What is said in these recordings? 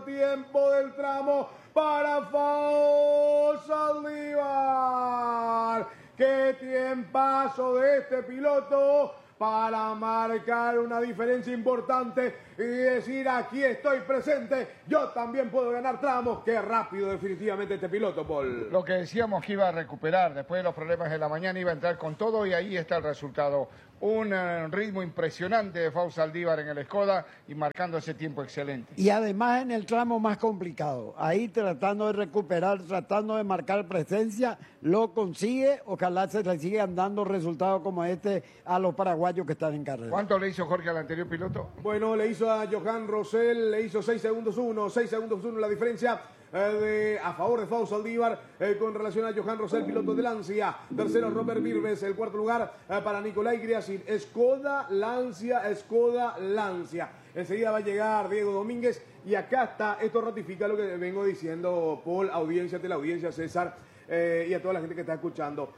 tiempo del tramo para Fausto Saldívar. ¡Qué tiempazo de este piloto! Para marcar una diferencia importante y decir, aquí estoy presente, yo también puedo ganar tramos. Qué rápido definitivamente este piloto, Paul. Lo que decíamos que iba a recuperar después de los problemas de la mañana, iba a entrar con todo y ahí está el resultado. Un ritmo impresionante de Fausto Saldívar en el Skoda y marcando ese tiempo excelente. Y además en el tramo más complicado, ahí tratando de recuperar, tratando de marcar presencia, lo consigue. Ojalá se le sigan dando resultados como este a los paraguayos que están en carrera. ¿Cuánto le hizo Jorge al anterior piloto? Bueno, le hizo a Johan Rosell, le hizo 6 segundos 1, 6 segundos 1 la diferencia. A favor de Fausto Saldívar con relación a Johan Rosell, piloto de Lancia. Tercero Robert Virves, el cuarto lugar para Nicolai Griasin. Skoda Lancia. Enseguida va a llegar Diego Domínguez y acá está, esto ratifica lo que vengo diciendo, Paul, audiencia, teleaudiencia, César, y a toda la gente que está escuchando.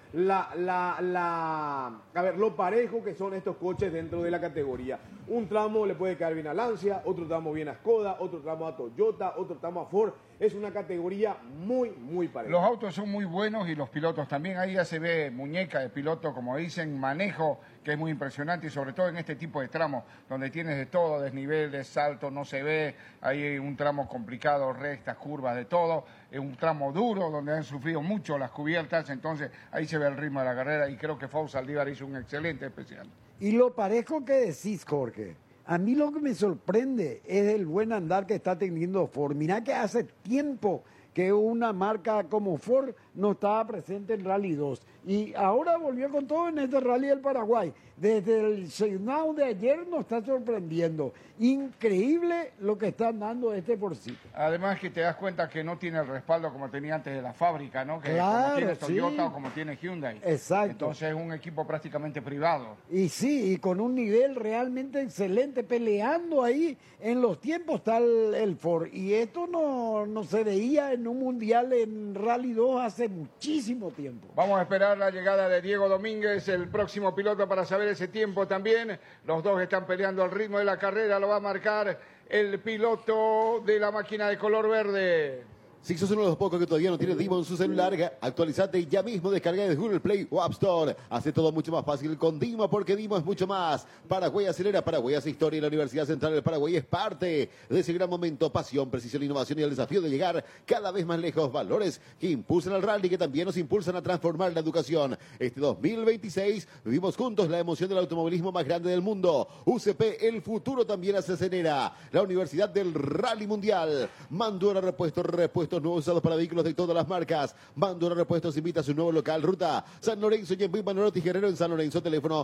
A ver, lo parejo que son estos coches dentro de la categoría. Un tramo le puede caer bien a Lancia, otro tramo bien a Skoda, otro tramo a Toyota, otro tramo a Ford. Es una categoría muy, muy pareja. Los autos son muy buenos y los pilotos también. Ahí ya se ve muñeca de piloto, como dicen, manejo, que es muy impresionante y sobre todo en este tipo de tramos, donde tienes de todo, desniveles, saltos, no se ve. Hay un tramo complicado, rectas, curvas, de todo. Es un tramo duro, donde han sufrido mucho las cubiertas, entonces ahí se ve el ritmo de la carrera y creo que Fausto Saldívar hizo un excelente especial. Y lo parejo que decís, Jorge, a mí lo que me sorprende es el buen andar que está teniendo Ford. Mirá que hace tiempo que una marca como Ford no estaba presente en Rally 2. Y ahora volvió con todo en este Rally del Paraguay. Desde el Showdown de ayer nos está sorprendiendo. Increíble lo que está dando este porcito. Además que te das cuenta que no tiene el respaldo como tenía antes de la fábrica, ¿no? Que claro, como tiene Toyota sí. o como tiene Hyundai. Exacto. Entonces es un equipo prácticamente privado. Y sí, y con un nivel realmente excelente, peleando ahí en los tiempos está el Ford. Y esto no se veía en un mundial en Rally 2 hace muchísimo tiempo. Vamos a esperar la llegada de Diego Domínguez, el próximo piloto, para saber ese tiempo también. Los dos están peleando al ritmo de la carrera, lo va a marcar el piloto de la máquina de color verde. Si sos uno de los pocos que todavía no tiene Dimo en su celular, actualizate ya mismo, descarga de Google Play o App Store. Hace todo mucho más fácil con Dimo, porque Dimo es mucho más. Paraguay acelera, Paraguay hace historia y la Universidad Central del Paraguay es parte de ese gran momento. Pasión, precisión, innovación y el desafío de llegar cada vez más lejos. Valores que impulsan al rally, que también nos impulsan a transformar la educación. Este 2026 vivimos juntos la emoción del automovilismo más grande del mundo. UCP, el futuro también acelera. La Universidad del Rally Mundial. Mandura repuestos nuevos usados para vehículos de todas las marcas. Mandura Repuestos invita a su nuevo local, Ruta San Lorenzo, Yembuí, Manorotti, Guerrero en San Lorenzo. Teléfono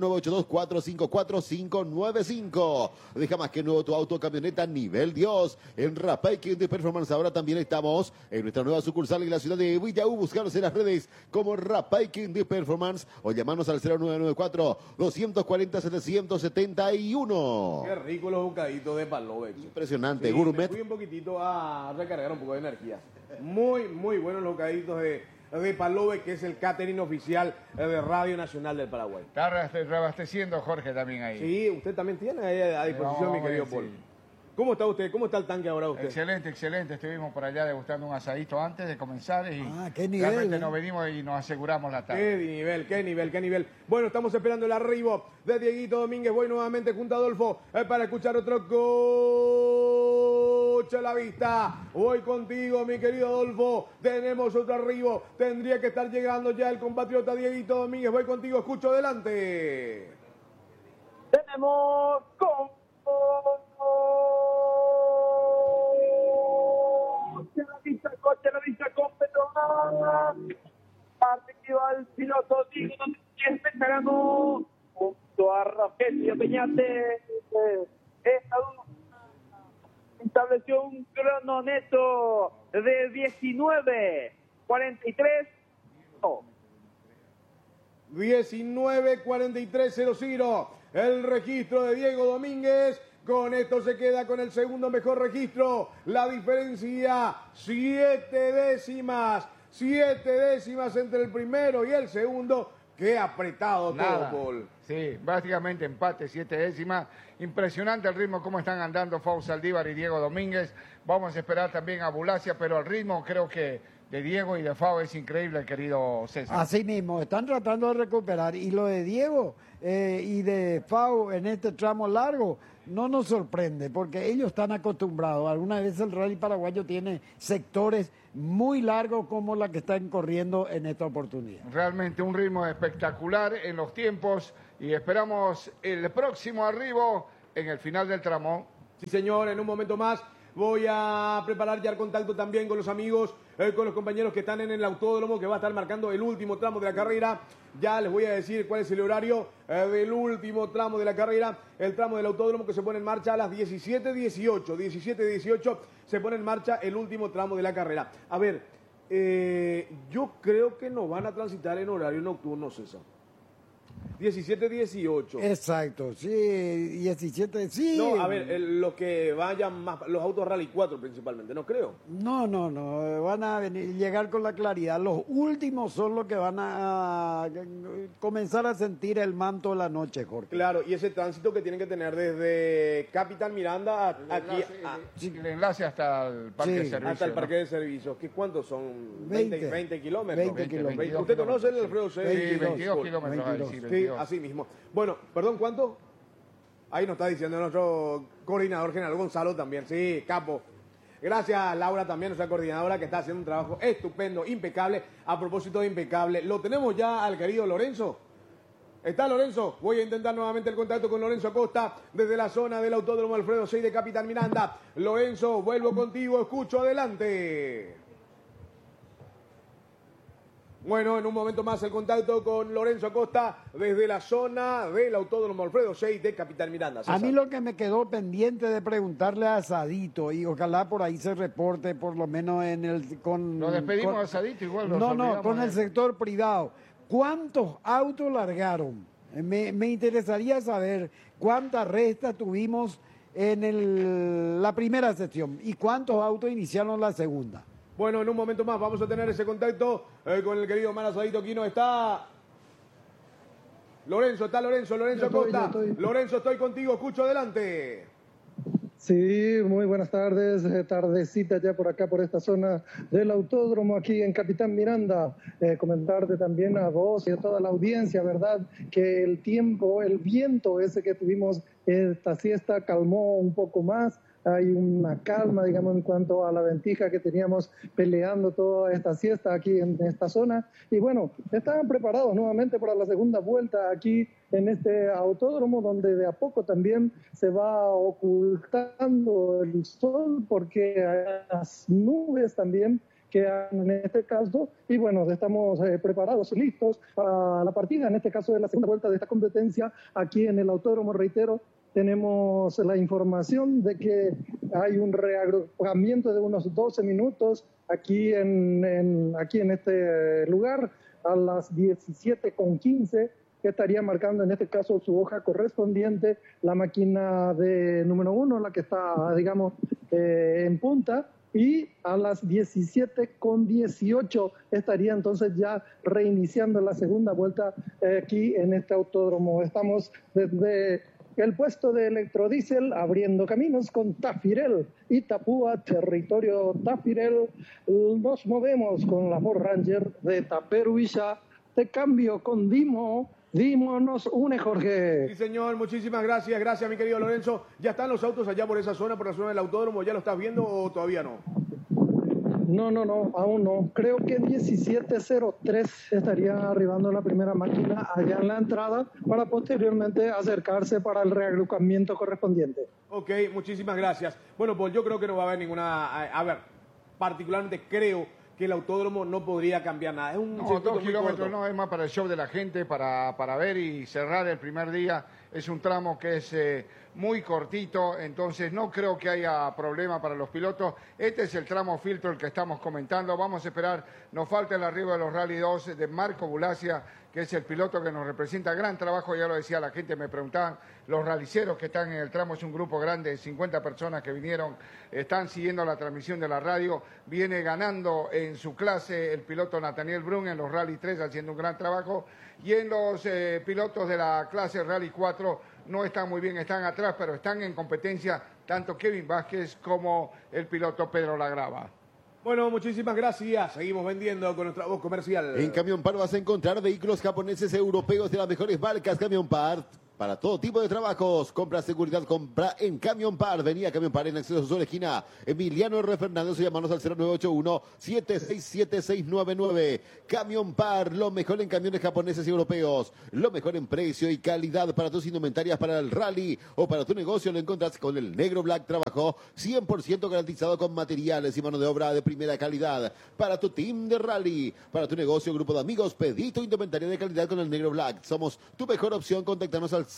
0982-454-595. Deja más que nuevo tu auto, camioneta nivel Dios. En Rapay de Performance ahora también estamos en nuestra nueva sucursal en la ciudad de Villaú. Buscaros en las redes como Rapay de Performance o llamarnos al 0994-240-771. Qué rico los bocaditos de Palovex. Impresionante, sí, gourmet. Me fui un poquitito a recargar un poco de energía. Muy, muy buenos los bocaditos de Palove, que es el catering oficial de Radio Nacional del Paraguay. Está reabasteciendo Jorge también ahí. Sí, usted también tiene ahí a disposición, mi querido Paul. Sí. ¿Cómo está usted? ¿Cómo está el tanque ahora usted? Excelente, excelente. Estuvimos por allá degustando un asadito antes de comenzar y qué nivel, realmente nos venimos y nos aseguramos la tarde. Qué nivel, qué nivel, qué nivel. Bueno, estamos esperando el arribo de Dieguito Domínguez. Voy nuevamente junto a Adolfo para escuchar otro coche a la vista. Voy contigo, mi querido Adolfo. Tenemos otro arribo. Tendría que estar llegando ya el compatriota Dieguito Domínguez. Voy contigo, escucho adelante. Tenemos coche a la vista con Petronas. Arriba el piloto Diego Domínguez ganó junto a Rogelio Peñate. Esta estableció un crono neto de 19:43. 19:43:00. El registro de Diego Domínguez. Con esto se queda con el segundo mejor registro. La diferencia, 7 décimas. 7 décimas entre el primero y el segundo. Qué apretado Nada. todo, Paul. Sí, básicamente empate, 7 décimas. Impresionante el ritmo, cómo están andando Fau Saldívar y Diego Domínguez. Vamos a esperar también a Bulacia, pero el ritmo creo que de Diego y de Fau es increíble, querido César. Así mismo, están tratando de recuperar. Y lo de Diego y de Fau en este tramo largo no nos sorprende, porque ellos están acostumbrados. Alguna vez el rally paraguayo tiene sectores muy largos como la que están corriendo en esta oportunidad. Realmente un ritmo espectacular en los tiempos y esperamos el próximo arribo en el final del tramo. Sí, señor, en un momento más voy a preparar ya el contacto también con los amigos, con los compañeros que están en el autódromo, que va a estar marcando el último tramo de la carrera. Ya les voy a decir cuál es el horario del último tramo de la carrera, el tramo del autódromo que se pone en marcha a las 17:18. 17:18 se pone en marcha el último tramo de la carrera. A ver, yo creo que no van a transitar en horario nocturno, César. 17:18. Exacto, sí, 17, sí. No, a ver, los que vayan más, los autos Rally 4 principalmente, no creo. No, van a llegar con la claridad. Los últimos son los que van a comenzar a sentir el manto de la noche, Jorge. Claro, y ese tránsito que tienen que tener desde Capitán Miranda aquí El enlace hasta el parque Sí, de servicio. hasta el ¿no? parque de servicios. ¿Cuántos son? 20. 20 kilómetros. 20 kilómetros. ¿Usted conoce el Alfredo C? Sí, 22 22 kilómetros. ahí, sí, Sí, 22. así mismo. Bueno, perdón, ¿cuánto? Ahí nos está diciendo nuestro coordinador general Gonzalo también. Sí, capo. Gracias, Laura, también, nuestra coordinadora, que está haciendo un trabajo estupendo, impecable. A propósito de impecable, lo tenemos ya al querido Lorenzo. ¿Está Lorenzo? Voy a intentar nuevamente el contacto con Lorenzo Acosta desde la zona del Autódromo Alfredo 6 de Capitán Miranda. Lorenzo, vuelvo contigo, escucho, adelante. Bueno, en un momento más el contacto con Lorenzo Acosta desde la zona del Autódromo Alfredo 6 de Capitán Miranda. A César. mí lo que me quedó pendiente de preguntarle a Sadito, y ojalá por ahí se reporte, por lo menos en el... Lo despedimos a Sadito, igual nos No, olvidamos con de el él. sector privado. ¿Cuántos autos largaron? Me interesaría saber cuántas restas tuvimos en la primera sección y cuántos autos iniciaron la segunda. Bueno, en un momento más vamos a tener ese contacto con el querido Omar Asadito. Aquí no está Lorenzo, Lorenzo Acosta. Lorenzo, estoy contigo, escucho, adelante. Sí, muy buenas tardes, tardecita ya por acá, por esta zona del autódromo, aquí en Capitán Miranda. Comentarte también a vos y a toda la audiencia, ¿verdad? Que el tiempo, el viento ese que tuvimos esta siesta calmó un poco más. Hay una calma, digamos, en cuanto a la ventija que teníamos peleando toda esta siesta aquí en esta zona. Y bueno, estaban preparados nuevamente para la segunda vuelta aquí en este autódromo, donde de a poco también se va ocultando el sol, porque hay las nubes también que en este caso, y bueno, estamos preparados y listos para la partida, en este caso de la segunda vuelta de esta competencia aquí en el autódromo, reitero. Tenemos la información de que hay un reagrupamiento de unos 12 minutos aquí en este lugar a las 17:15, que estaría marcando en este caso su hoja correspondiente la máquina de número 1, la que está, digamos, en punta. Y a las 17:18 estaría entonces ya reiniciando la segunda vuelta aquí en este autódromo. Estamos desde el puesto de electrodiesel abriendo caminos con Tafirel, Itapúa, territorio Tafirel. Nos movemos con la Ford Ranger de Taperuisha. Te cambio con Dimo. Dimo nos une, Jorge. Sí, señor, muchísimas gracias. Gracias, mi querido Lorenzo. ¿Ya están los autos allá por esa zona, por la zona del autódromo? ¿Ya lo estás viendo o todavía no? No, aún no. Creo que 17:03 estarían arribando la primera máquina allá en la entrada para posteriormente acercarse para el reagrupamiento correspondiente. Ok, muchísimas gracias. Bueno, pues yo creo que no va a haber ninguna... A ver, particularmente creo que el autódromo no podría cambiar nada. Es un No, circuito 2 muy kilómetros corto. no, es más para el show de la gente, para ver y cerrar el primer día es un tramo que es muy cortito, entonces no creo que haya problema para los pilotos. Este es el tramo filtro el que estamos comentando. Vamos a esperar, nos falta el arribo de los Rally 2 de Marco Bulacia, que es el piloto que nos representa. Gran trabajo, ya lo decía la gente, me preguntaban, los raliceros que están en el tramo, es un grupo grande de 50 personas que vinieron, están siguiendo la transmisión de la radio. Viene ganando en su clase el piloto Nathaniel Brun en los Rally 3, haciendo un gran trabajo. Y en los pilotos de la clase Rally 4 no están muy bien, están atrás, pero están en competencia tanto Kevin Vázquez como el piloto Pedro Lagrava. Bueno, muchísimas gracias. Seguimos vendiendo con nuestra voz comercial. En Camión Par vas a encontrar vehículos japoneses europeos de las mejores marcas. Camión Par para todo tipo de trabajos. Compra seguridad, compra en Camión Par. Venía a Camión Par en Acceso Sur Esquina Emiliano R. Fernández, o llamanos al 0981-767-699. Camión Par, lo mejor en camiones japoneses y europeos. Lo mejor en precio y calidad para tus indumentarias para el rally o para tu negocio. Lo encontrás con el Negro Black. Trabajo 100% garantizado con materiales y mano de obra de primera calidad. Para tu team de rally, para tu negocio, grupo de amigos, pedí tu indumentaria de calidad con el Negro Black. Somos tu mejor opción. Contáctanos al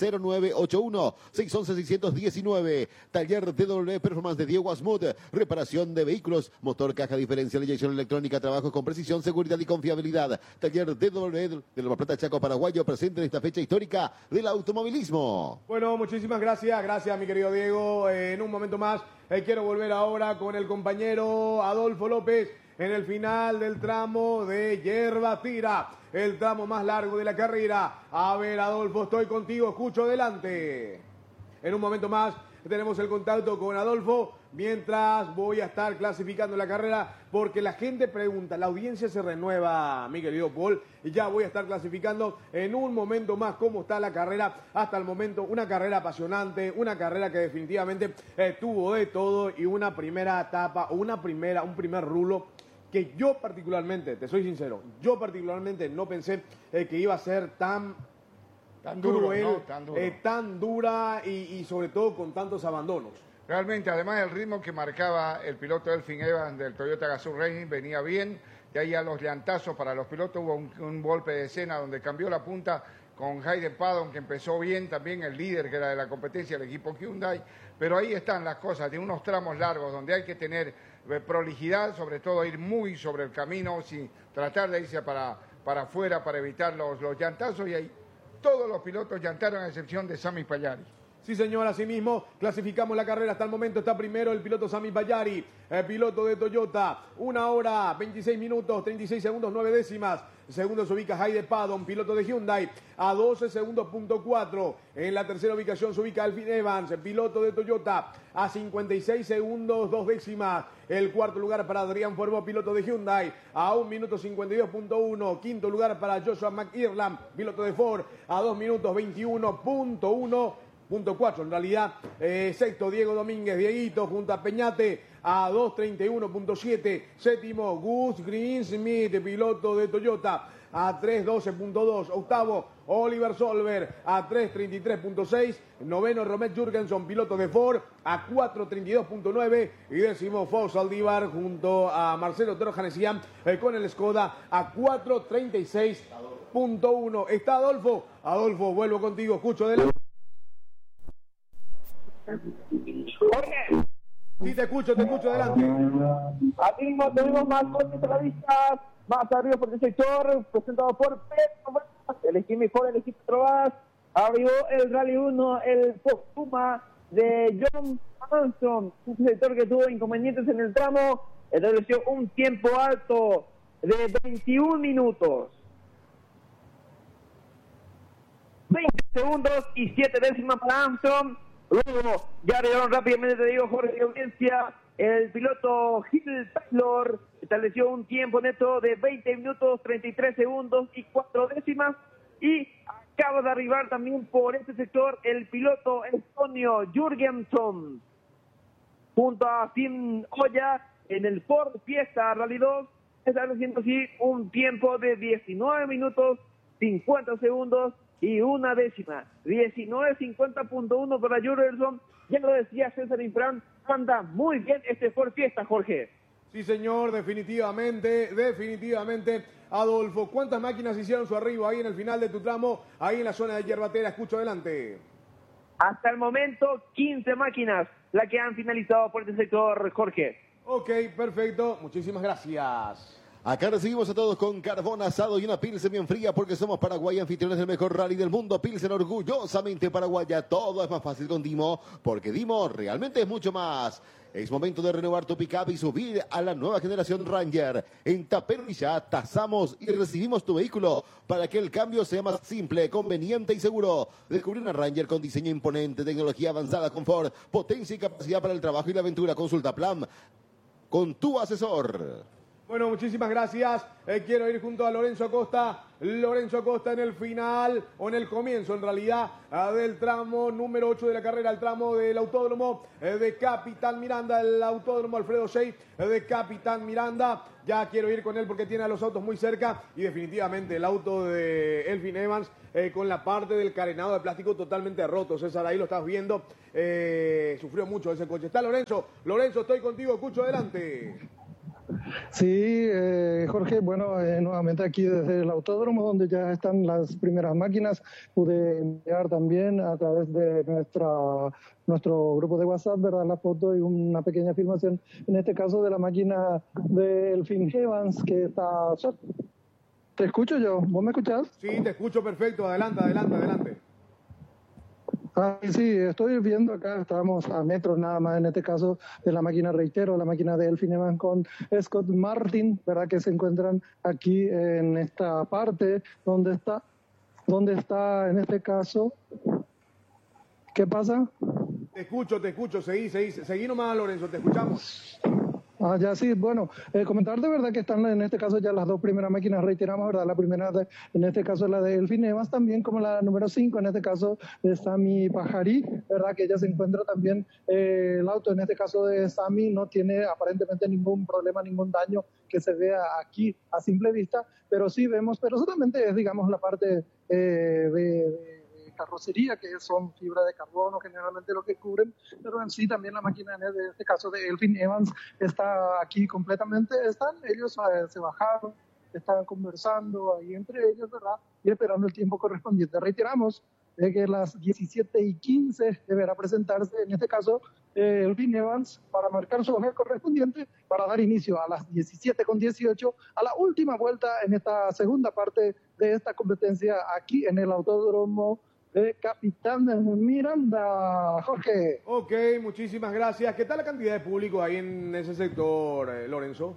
0981-611-619. Taller DW Performance de Diego Asmut. Reparación de vehículos, motor, caja diferencial, inyección electrónica, trabajos con precisión, seguridad y confiabilidad. Taller DW de La Plata, Chaco, Paraguayo, presente en esta fecha histórica del automovilismo. Bueno, muchísimas gracias. Gracias, mi querido Diego. En un momento más, quiero volver ahora con el compañero Adolfo López en el final del tramo de Yerba Tira, el tramo más largo de la carrera. A ver, Adolfo, estoy contigo, escucho, adelante. En un momento más tenemos el contacto con Adolfo, mientras voy a estar clasificando la carrera, porque la gente pregunta, la audiencia se renueva, mi querido Paul, y ya voy a estar clasificando en un momento más cómo está la carrera hasta el momento. Una carrera apasionante, una carrera que definitivamente tuvo de todo, y una primera etapa, un primer rulo que yo particularmente, te soy sincero, yo particularmente no pensé que iba a ser tan duro, cruel, ¿no? tan dura y sobre todo con tantos abandonos. Realmente, además del ritmo que marcaba el piloto Elfyn Evans del Toyota Gazoo Racing, venía bien. De ahí a los llantazos para los pilotos hubo un golpe de escena donde cambió la punta con Hayden Paddon, que empezó bien, también el líder que era de la competencia, el equipo Hyundai. Pero ahí están las cosas, de unos tramos largos donde hay que tener prolijidad, sobre todo ir muy sobre el camino, sin tratar de irse para afuera para evitar los llantazos. Y ahí todos los pilotos llantaron a excepción de Sami Payari. Sí, señor, así mismo clasificamos la carrera. Hasta el momento está primero el piloto Sami Payari, el piloto de Toyota. 1 hora, 26 minutos, 36 segundos, 9 décimas. Segundo se ubica Hayden Paddon, piloto de Hyundai, a 12 segundos, punto 4. En la tercera ubicación se ubica Elfyn Evans, piloto de Toyota, a 56 segundos, 2 décimas. El cuarto lugar para Adrián Fuerbo, piloto de Hyundai, a 1 minuto 52.1. Quinto lugar para Joshua McIrland, piloto de Ford, a 2 minutos 21.1.4. En realidad, sexto Diego Domínguez, Dieguito, junto a Peñate, a 2.31.7. Séptimo Gus Greensmith, piloto de Toyota, a 3.12.2. Octavo Oliver Solver, a 3.33.6. Noveno Romet Jurgenson, piloto de Ford, a 4.32.9. Y décimo Fox Aldívar junto a Marcelo Trojanesian con el Skoda, a 4.36.1. ¿Está Adolfo? Adolfo, vuelvo contigo, escucho de la... Jorge, Sí, te escucho, adelante. aquí no tenemos más coches a la vista, más arriba por el sector, presentado por Pedro, el equipo mejor, el equipo Trobas. Abrió el Rally 1, el Puma de John Armstrong, un sector que tuvo inconvenientes en el tramo, estableció un tiempo alto de 21 minutos. 20 segundos y 7 décimas para Armstrong. Luego, ya arribaron rápidamente, te digo, Jorge, audiencia, el piloto Gil Taylor estableció un tiempo neto de 20 minutos, 33 segundos y 4 décimas. Y acaba de arribar también por este sector el piloto Antonio Jurgenson, junto a Tim Oya en el Ford Fiesta Rally 2, estableciendo así un tiempo de 19 minutos, 50 segundos y 1 décima. 19.50.1 para Jurgenson. Ya lo decía César Infran, anda muy bien este Ford Fiesta, Jorge. Sí, señor, definitivamente. Adolfo, ¿cuántas máquinas hicieron su arribo ahí en el final de tu tramo, ahí en la zona de Yerbatera? Escucho, adelante. Hasta el momento, 15 máquinas las que han finalizado por este sector, Jorge. Ok, perfecto. Muchísimas gracias. Acá recibimos a todos con carbón asado y una Pilsen bien fría porque somos Paraguay, anfitriones del mejor rally del mundo. Pilsen orgullosamente paraguaya. Todo es más fácil con Dimo porque Dimo realmente es mucho más. Es momento de renovar tu pickup y subir a la nueva generación Ranger. En Taperilla tasamos y recibimos tu vehículo para que el cambio sea más simple, conveniente y seguro. Descubrí una Ranger con diseño imponente, tecnología avanzada, confort, potencia y capacidad para el trabajo y la aventura. Consulta plan con tu asesor. Bueno, muchísimas gracias. Quiero ir junto a Lorenzo Acosta. Lorenzo Acosta en el final, o en el comienzo en realidad, del tramo número 8 de la carrera, el tramo del autódromo de Capitán Miranda, el autódromo Alfredo Shey de Capitán Miranda. Ya quiero ir con él porque tiene a los autos muy cerca y definitivamente el auto de Elfin Evans con la parte del carenado de plástico totalmente roto. César, ahí lo estás viendo. Sufrió mucho ese coche. Está Lorenzo. Lorenzo, estoy contigo. Escucho, adelante. Sí, Jorge, bueno, nuevamente aquí desde el autódromo donde ya están las primeras máquinas, pude enviar también a través de nuestro grupo de WhatsApp, ¿verdad?, la foto y una pequeña filmación, en este caso de la máquina de Elfin Evans que está... ¿Te escucho yo? ¿Vos me escuchás? Sí, te escucho perfecto. Adelante, adelante, adelante. Sí, estoy viendo acá, estamos a metros nada más en este caso de la máquina, reitero, la máquina de Elfin Evans con Scott Martin, ¿verdad?, que se encuentran aquí en esta parte donde está en este caso. ¿Qué pasa? Te escucho, seguí nomás, Lorenzo, te escuchamos. Ya sí, bueno, comentar de verdad que están en este caso ya las dos primeras máquinas, reiteramos, ¿verdad? La primera, en este caso, la de Elfin Evans, también como la número 5, en este caso de Sami Pajarí, ¿verdad? Que ella se encuentra también, el auto, en este caso de Sami, no tiene aparentemente ningún problema, ningún daño que se vea aquí a simple vista, pero sí vemos, pero solamente es, digamos, la parte de carrocería, que son fibra de carbono generalmente lo que cubren, pero en sí también la máquina, en este caso de Elfin Evans, está aquí completamente. Ellos se bajaron, estaban conversando ahí entre ellos, ¿verdad?, y esperando el tiempo correspondiente. Reiteramos que las 17:15 deberá presentarse, en este caso, Elfin Evans, para marcar su hoja correspondiente, para dar inicio a las 17:18 a la última vuelta en esta segunda parte de esta competencia aquí en el autódromo de Capitán Miranda. Jorge. Ok, muchísimas gracias. ¿Qué tal la cantidad de público ahí en ese sector, Lorenzo?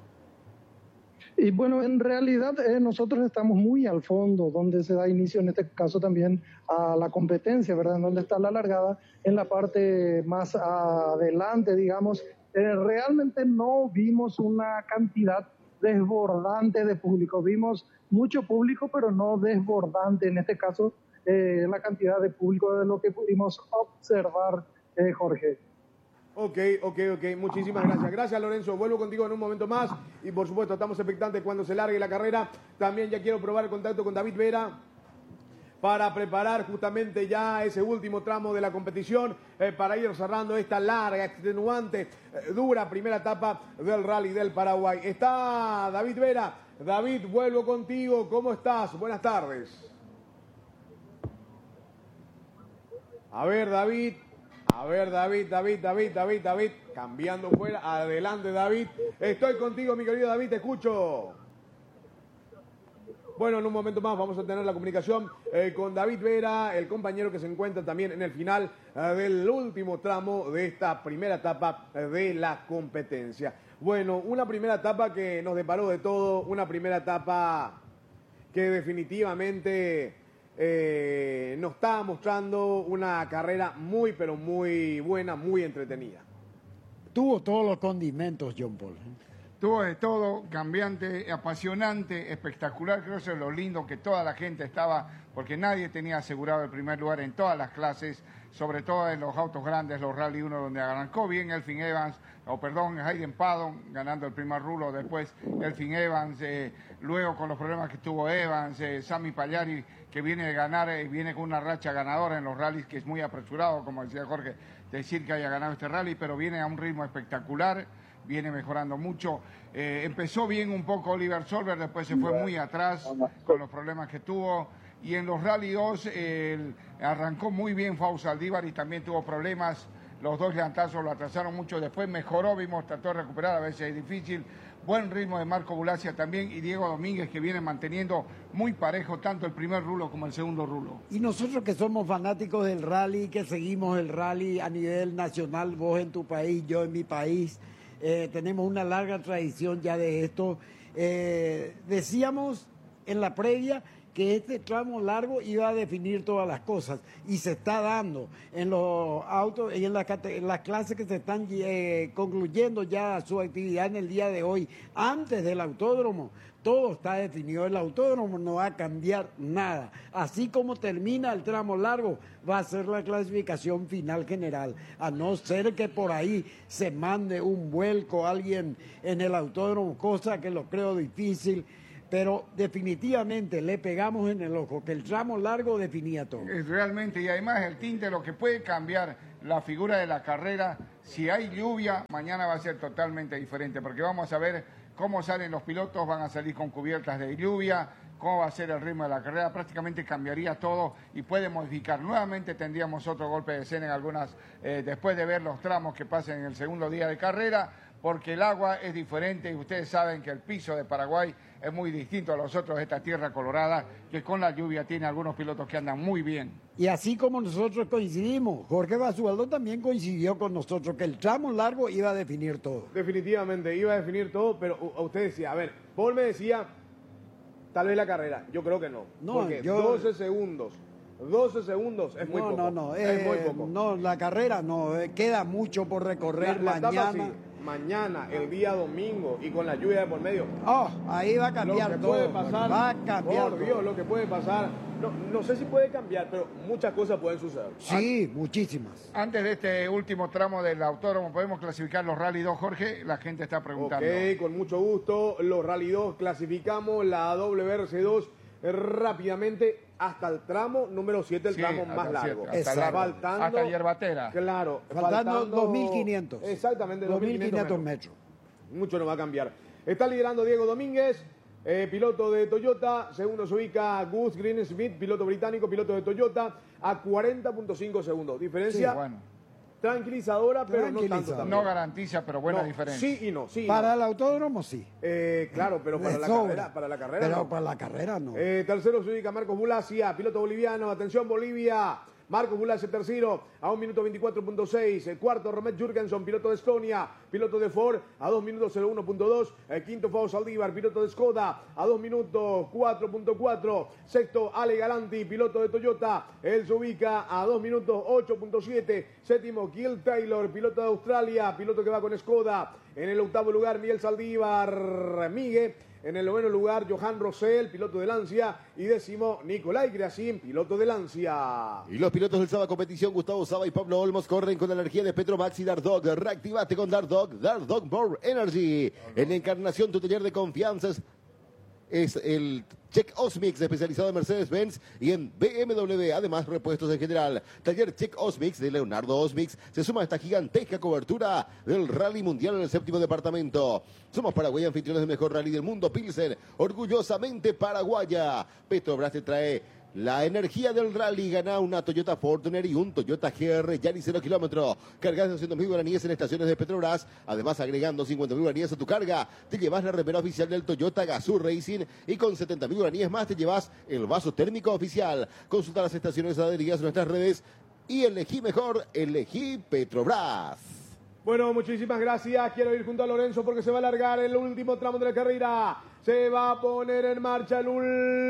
Y bueno, en realidad nosotros estamos muy al fondo, donde se da inicio en este caso también a la competencia, ¿verdad? Donde está la largada, en la parte más adelante, digamos. Realmente no vimos una cantidad desbordante de público. Vimos mucho público, pero no desbordante. En este caso, la cantidad de público de lo que pudimos observar, Jorge. Ok. Muchísimas gracias. Gracias, Lorenzo. Vuelvo contigo en un momento más. Y, por supuesto, estamos expectantes cuando se largue la carrera. También ya quiero probar el contacto con David Vera para preparar justamente ya ese último tramo de la competición, para ir cerrando esta larga, extenuante, dura primera etapa del Rally del Paraguay. Está David Vera. David, vuelvo contigo. ¿Cómo estás? Buenas tardes. A ver, David, cambiando fuera, adelante, David. Estoy contigo, mi querido David, te escucho. Bueno, en un momento más vamos a tener la comunicación con David Vera, el compañero que se encuentra también en el final del último tramo de esta primera etapa de la competencia. Bueno, una primera etapa que nos deparó de todo, una primera etapa que definitivamente nos está mostrando una carrera muy, pero muy buena, muy entretenida. Tuvo todos los condimentos, John Paul. Tuvo de todo, cambiante, apasionante, espectacular. Creo que eso es lo lindo, que toda la gente estaba, porque nadie tenía asegurado el primer lugar en todas las clases, sobre todo en los autos grandes, los Rally 1, donde arrancó bien Elfin Evans, Hayden Paddon ganando el primer rulo, después Elfin Evans, luego con los problemas que tuvo Evans, Sami Pagliari, que viene de ganar, viene con una racha ganadora en los rallies, que es muy apresurado, como decía Jorge, decir que haya ganado este rally, pero viene a un ritmo espectacular, viene mejorando mucho. Empezó bien un poco Oliver Solberg, después se fue muy atrás con los problemas que tuvo. Y en los Rally 2 arrancó muy bien Fausto Saldívar y también tuvo problemas. Los dos levantazos lo atrasaron mucho. Después mejoró, trató de recuperar, a veces es difícil. Buen ritmo de Marco Bulacia también y Diego Domínguez, que viene manteniendo muy parejo tanto el primer rulo como el segundo rulo. Y nosotros que somos fanáticos del rally, que seguimos el rally a nivel nacional, vos en tu país, yo en mi país, tenemos una larga tradición ya de esto. Decíamos en la previa que este tramo largo iba a definir todas las cosas y se está dando en los autos y en las clases que se están concluyendo ya su actividad en el día de hoy. Antes del autódromo, todo está definido. El autódromo no va a cambiar nada. Así como termina el tramo largo, va a ser la clasificación final general. A no ser que por ahí se mande un vuelco a alguien en el autódromo, cosa que lo creo difícil. Pero definitivamente le pegamos en el ojo que el tramo largo definía todo. Realmente, y además el tinte, lo que puede cambiar la figura de la carrera, si hay lluvia, mañana va a ser totalmente diferente, porque vamos a ver cómo salen los pilotos, van a salir con cubiertas de lluvia, cómo va a ser el ritmo de la carrera, prácticamente cambiaría todo y puede modificar. Nuevamente tendríamos otro golpe de escena en algunas, después de ver los tramos que pasen en el segundo día de carrera, porque el agua es diferente y ustedes saben que el piso de Paraguay es muy distinto a los otros de esta tierra colorada, que con la lluvia tiene algunos pilotos que andan muy bien. Y así como nosotros coincidimos, Jorge Basualdo también coincidió con nosotros que el tramo largo iba a definir todo. Definitivamente iba a definir todo, pero usted decía, a ver, Paul me decía, tal vez la carrera, yo creo que no, porque 12 segundos es muy poco. Es muy poco. No, la carrera no, queda mucho por recorrer mañana. Mañana, el día domingo y con la lluvia de por medio. Ahí va a cambiar todo. Puede pasar, va a cambiar. Por Dios, lo que puede pasar. No sé si puede cambiar, pero muchas cosas pueden suceder. Sí, muchísimas. Antes de este último tramo del autódromo, ¿podemos clasificar los Rally 2, Jorge? La gente está preguntando. Ok, con mucho gusto. Los Rally 2 clasificamos la WRC2 rápidamente hasta el tramo número 7, el tramo más largo. Hasta Yerbatera. Claro. Faltando 2.500. Exactamente, 2.500 metros. Mucho no va a cambiar. Está liderando Diego Domínguez, piloto de Toyota. Segundo se ubica Gus Greensmith, piloto británico, piloto de Toyota, a 40.5 segundos. Diferencia tranquilizadora, pero no tanto también. No garantiza, pero buena diferencia. Sí y no. Para el autódromo sí. Claro, pero para la carrera pero no. para la carrera no. Tercero se ubica Marcos Bulacia, piloto boliviano. Atención Bolivia. Marcos Bulacia tercero a 1 minuto 24.6. El cuarto Romet Jurgenson, piloto de Estonia, piloto de Ford, a 2 minutos 01.2. El quinto Fausto Saldívar, piloto de Skoda, a 2 minutos 4.4. Sexto Ale Galanti, piloto de Toyota, él se ubica a 2 minutos 8.7. Séptimo Gil Taylor, piloto de Australia, piloto que va con Skoda. En el octavo lugar Miguel Saldívar Miguel. En el noveno lugar, Johan Rosell, piloto de Lancia. Y décimo, Nicolai Grasin, piloto de Lancia. Y los pilotos del Saba Competición, Gustavo Saba y Pablo Olmos, corren con la energía de Petromax y Dardog. Reactivate con Dardog More Energy. En Encarnación, tu taller de confianza es el Check Osmix, especializado en Mercedes-Benz y en BMW, además repuestos en general. Taller Check Osmix de Leonardo Osmix se suma a esta gigantesca cobertura del Rally Mundial en el 7º departamento. Somos Paraguay, anfitriones del mejor rally del mundo, Pilsen, orgullosamente paraguaya. Petrobras te trae la energía del rally. Gana una Toyota Fortuner y un Toyota GR Yaris 0 kilómetros. Cargas 200.000 guaraníes en estaciones de Petrobras. Además, agregando 50.000 guaraníes a tu carga, te llevas la remera oficial del Toyota Gazoo Racing y con 70.000 guaraníes más te llevas el vaso térmico oficial. Consulta las estaciones adheridas en nuestras redes y elegí mejor, elegí Petrobras. Bueno, muchísimas gracias. Quiero ir junto a Lorenzo porque se va a alargar el último tramo de la carrera. Se va a poner en marcha el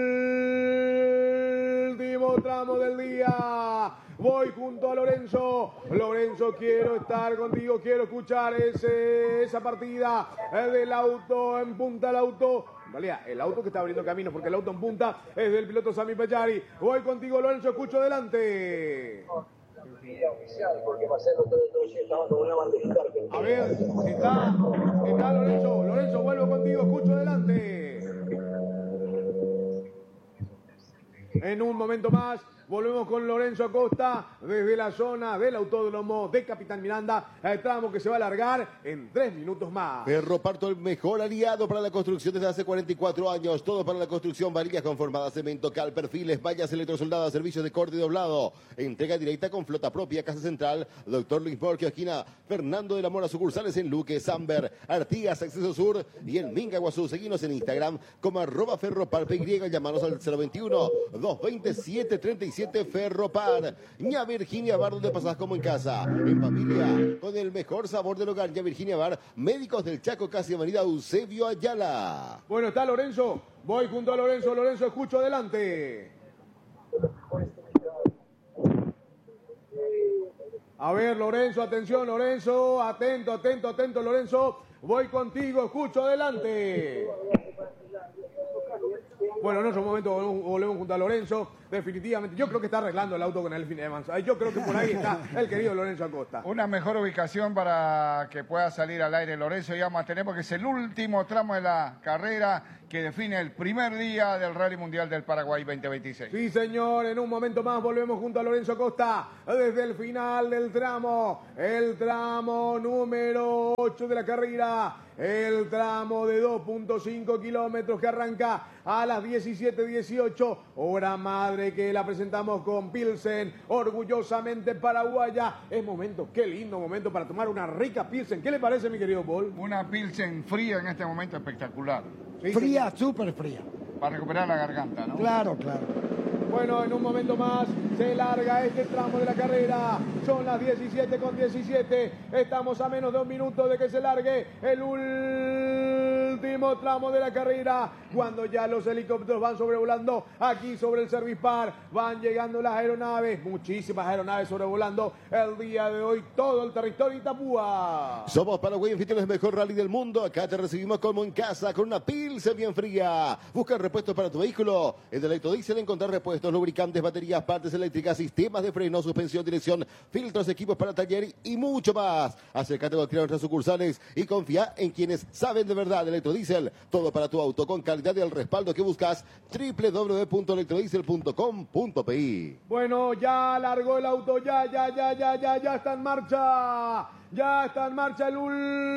último tramo del día. Voy junto a Lorenzo. Lorenzo, quiero estar contigo, quiero escuchar esa partida del auto en punta, el auto. En realidad, el auto que está abriendo camino, porque el auto en punta es del piloto Sami Pachari. Voy contigo, Lorenzo, escucho adelante. Oficial, porque Marcelo estaba con una banderita. A ver, está Lorenzo. Lorenzo, vuelvo contigo, escucho adelante. En un momento más Volvemos con Lorenzo Acosta desde la zona del autódromo de Capitán Miranda. El tramo que se va a alargar en 3 minutos más. Ferroparto, el mejor aliado para la construcción desde hace 44 años. Todo para la construcción, varillas conformadas, cemento, cal, perfiles, vallas electrosoldadas, servicios de corte y doblado. Entrega directa con flota propia, Casa Central, Dr. Luis Borgio, esquina Fernando de la Mora, sucursales en Luque, Samber, Artigas, Acceso Sur y en Minga, Guazú. Seguinos en Instagram como @ferroparpy, llamanos al 021-227-37 Ferropar. Ña Virginia Bar, donde pasás como en casa, en familia, con el mejor sabor del hogar. Ña Virginia Bar, Médicos del Chaco, casi avenida Eusebio Ayala. Bueno, está Lorenzo. Voy junto a Lorenzo. Lorenzo, escucho adelante. A ver, Lorenzo, atención, Lorenzo. Atento, atento, atento, Lorenzo. Voy contigo, escucho adelante. Bueno, en otro momento volvemos junto a Lorenzo. Definitivamente, yo creo que está arreglando el auto con Elfin Evans. Yo creo que por ahí está el querido Lorenzo Acosta. Una mejor ubicación para que pueda salir al aire Lorenzo, ya vamos a tener, porque es el último tramo de la carrera que define el primer día del Rally Mundial del Paraguay 2026. Sí, señor, en un momento más volvemos junto a Lorenzo Acosta desde el final del tramo, el tramo número 8 de la carrera, el tramo de 2.5 kilómetros que arranca a las 17:18, hora madre que la presentamos con Pilsen, orgullosamente paraguaya. Es momento, qué lindo momento para tomar una rica Pilsen. ¿Qué le parece, mi querido Paul? Una Pilsen fría en este momento espectacular. Sí, Fría, súper fría. Para recuperar la garganta, ¿no? Claro, claro. Bueno, en un momento más se larga este tramo de la carrera. Son las 17:17. Estamos a menos de 1 minuto de que se largue el último tramo de la carrera. Cuando ya los helicópteros van sobrevolando aquí sobre el Service Park, van llegando las aeronaves, muchísimas aeronaves sobrevolando el día de hoy todo el territorio de Itapúa. Somos Paraguay anfitriones del mejor rally del mundo. Acá te recibimos como en casa con una Pilsen bien fría. Busca repuestos para tu vehículo. En Electrodiesel encontrar repuestos, lubricantes, baterías, partes eléctricas, sistemas de freno, suspensión, dirección, filtros, equipos para taller y mucho más. Acércate a cualquiera de nuestras sucursales y confía en quienes saben de verdad. Electrodiesel, todo para tu auto con calidad y el respaldo que buscas. www.electrodiesel.com.pi. Bueno, ya largó el auto, ya está en marcha. Ya está en marcha el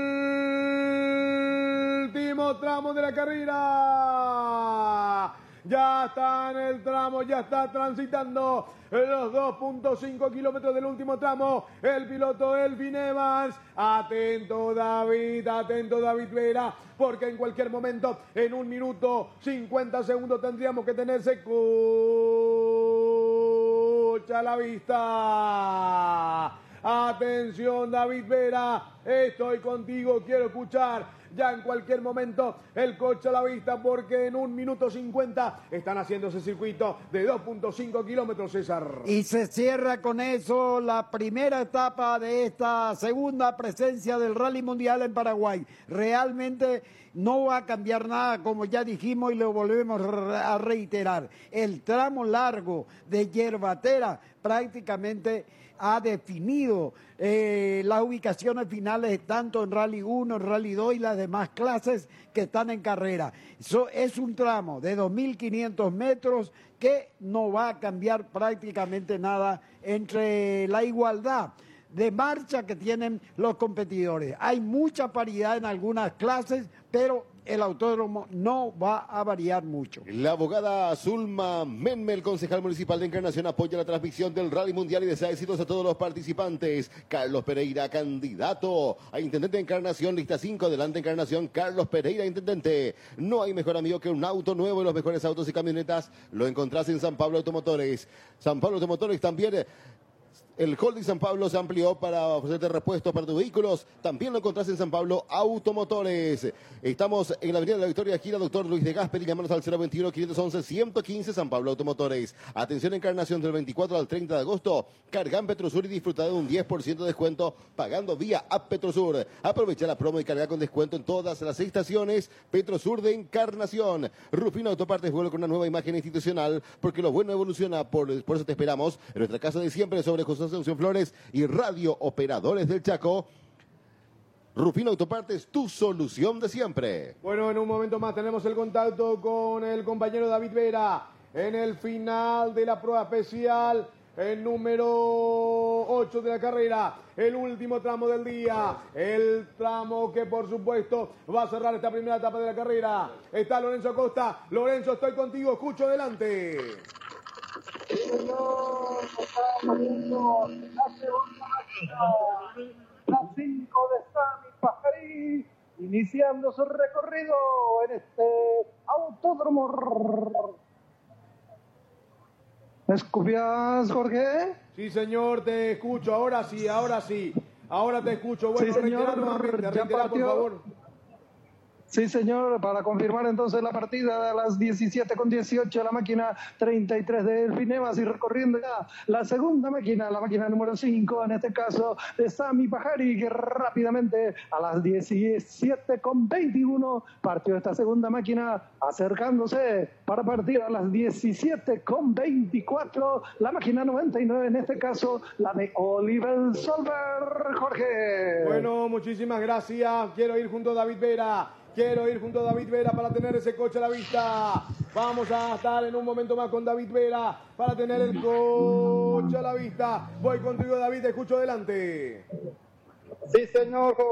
último tramo de la carrera. Ya está en el tramo, ya está transitando los 2.5 kilómetros del último tramo. El piloto Elfin Evans. Atento David Vera, porque en cualquier momento, en 1 minuto 50 segundos, tendríamos que tenerse coche a la vista. Atención David Vera, estoy contigo, quiero escuchar ya en cualquier momento el coche a la vista, porque en 1 minuto 50 están haciendo ese circuito de 2.5 kilómetros, César. Y se cierra con eso la primera etapa de esta segunda presencia del Rally Mundial en Paraguay. Realmente no va a cambiar nada, como ya dijimos y lo volvemos a reiterar. El tramo largo de Yerbatera prácticamente ha definido las ubicaciones finales tanto en Rally 1, en Rally 2 y las demás clases que están en carrera. Eso es un tramo de 2.500 metros que no va a cambiar prácticamente nada entre la igualdad de marcha que tienen los competidores. Hay mucha paridad en algunas clases, pero el autódromo no va a variar mucho. La abogada Zulma Menmel, concejal municipal de Encarnación, apoya la transmisión del Rally Mundial y desea éxitos a todos los participantes. Carlos Pereira, candidato a intendente de Encarnación, lista 5, adelante Encarnación, Carlos Pereira, intendente. No hay mejor amigo que un auto nuevo, y los mejores autos y camionetas lo encontrás en San Pablo Automotores. San Pablo Automotores también. El Holding San Pablo se amplió para ofrecerte repuestos para tus vehículos. También lo encontrás en San Pablo Automotores. Estamos en la Avenida de la Victoria, esquina Doctor Luis de Gasperi. Llámanos al 021-511-115 San Pablo Automotores. Atención, Encarnación, del 24 al 30 de agosto. Carga en Petrosur y disfruta de un 10% de descuento pagando vía App Petrosur. Aprovecha la promo y carga con descuento en todas las estaciones Petrosur de Encarnación. Rufino Autopartes vuelve con una nueva imagen institucional, porque lo bueno evoluciona. Por eso te esperamos en nuestra casa de siempre sobre José Asunción Flores y Radio Operadores del Chaco. Rufino Autopartes, tu solución de siempre. Bueno, en un momento más tenemos el contacto con el compañero David Vera. en el final de la prueba especial. El número 8 de la carrera, el último tramo del día, el tramo que por supuesto va a cerrar esta primera etapa de la carrera. Está Lorenzo Acosta. Lorenzo, estoy contigo, escucho adelante. La 5 de Sami Pajarí, iniciando su recorrido en este autódromo. ¿Me escuchas, Jorge? Sí, señor, te escucho. Ahora sí, ahora sí. Ahora te escucho. Bueno, Sí, señor, reitera, por favor. Sí, señor, para confirmar entonces la partida de las 17:18, la máquina 33 de Elfinemas y recorriendo ya la segunda máquina, la máquina número 5, en este caso de Sami Pajari, que rápidamente a las 17:21 partió esta segunda máquina, acercándose para partir a las 17:24, la máquina 99, en este caso la de Oliver Solver, Jorge. Bueno, muchísimas gracias. Quiero ir junto a David Vera para tener ese coche a la vista. Vamos a estar en un momento más con David Vera para tener el coche a la vista. Voy contigo, David, te escucho adelante. Sí, señor.